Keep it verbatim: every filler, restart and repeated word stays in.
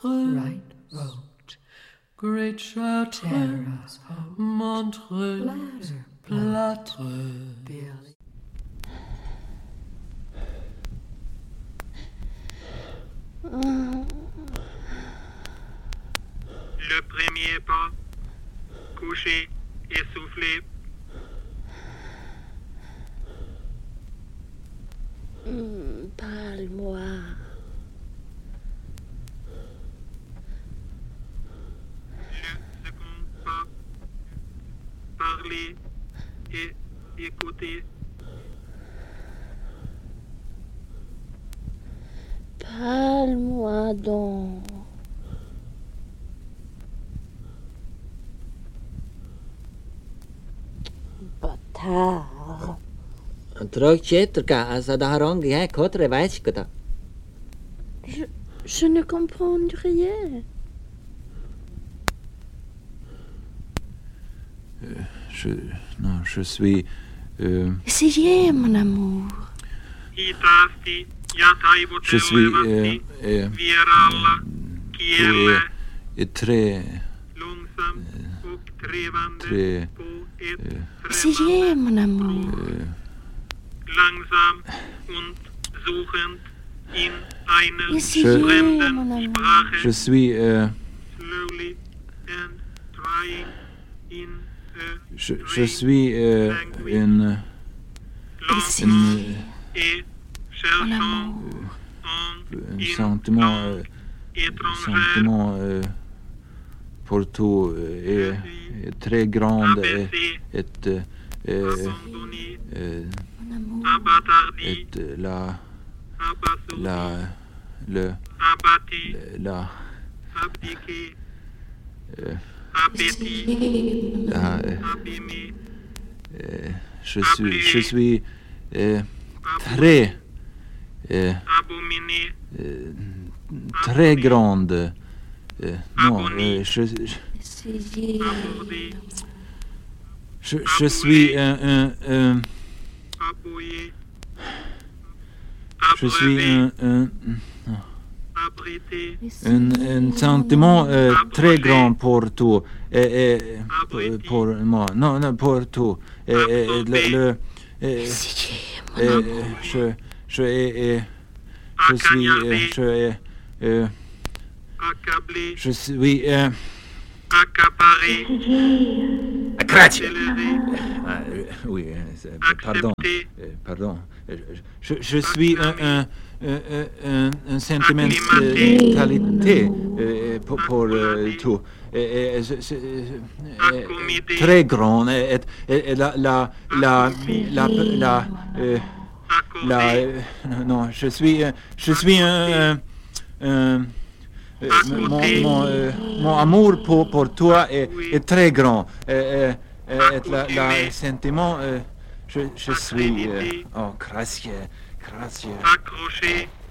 Montreux, right road, Great Chartres, Montreux, Plâtre, Berlin. Le premier pas, couché, essoufflé. Mmh, parle-moi. Le second pas, parler et écouter. Parle-moi donc. Bâtard. Trog Chetrka, altså det har ranget jeg kotre veiskata. Je, je ne comprends rien. Euh, je, non, je suis... Euh, Essayez, mon amour. Je suis... Euh, euh, euh, et très... Euh, très... Euh, Essayez, mon amour. Euh, Langsam und suchend in einer Essayez, fremden mon amour. Sprache. je suis... Euh, Slowly and trying in a je, je suis euh, une... Essayez, une et mon cherchant amour. en un in sentiment... Euh, langue un étrangère. sentiment euh, pour tout euh, est, est très grand et, Abaissé, est, euh, abandonné, euh, Mon amour. abattardi, est la abasourdi, la le abattu, la abdiqué, euh, appétit, la euh, abîmé, euh, je suis je suis euh, très euh, abominé, euh, très grande euh, non euh, je, je Essayez. abordé, je je suis un, un, un appuyé, je suis un, un, abrité, un, un sentiment euh, très grand pour tout et, et pour, pour moi non non pour tout et, et, et le, le et, Essayez, mon et, amour. je je et, et, je suis euh, je est, euh, accablé, je suis euh, accaparé, accrati. accéléré, Ah, euh, oui euh, c'est- pardon accepté, euh, pardon Euh, je, je suis un un un, un, un sentiment de Acclimaté. qualité euh, pour, pour euh, tout et, et, je- je- euh, Accommodé. très grand et, et, et la la la la la euh, la accordé, euh, non je suis euh, je suis un, un, un euh, mon, mon, euh, mon amour pour, pour toi est, est très grand et, et, et, et la, la sentiment euh, je, je suis euh, oh gracieux gracieux accroché,